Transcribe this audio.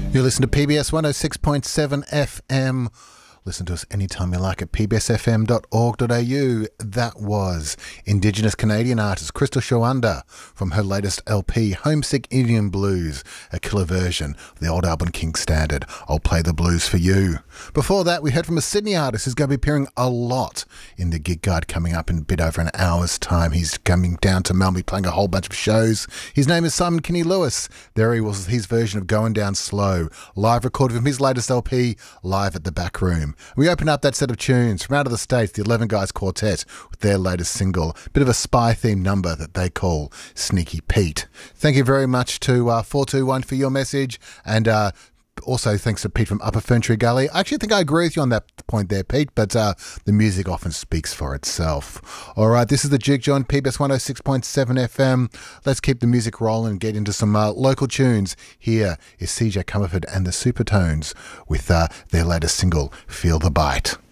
You listen to PBS 106.7 FM. Listen to us anytime you like at pbsfm.org.au. That was Indigenous Canadian artist Crystal Shawanda from her latest LP, Homesick Indian Blues, a killer version of the old Alban King standard, I'll Play the Blues for You. Before that, we heard from a Sydney artist who's going to be appearing a lot in the gig guide coming up in a bit over an hour's time. He's coming down to Melbourne, playing a whole bunch of shows. His name is Simon Kinney Lewis. There he was, his version of Going Down Slow, live recorded from his latest LP, Live at the Back Room. We open up that set of tunes from out of the States, the 11 Guys Quartet, with their latest single, a bit of a spy-themed number that they call Sneaky Pete. Thank you very much to 421 for your message, and also thanks to Pete from Upper Ferntree Gully. I actually think I agree with you on that point there, Pete, but the music often speaks for itself. All right, this is the Duke John, PBS 106.7 FM. Let's keep the music rolling and get into some local tunes. Here is CJ Comerford and the Supertones with their latest single, Feel the Bite.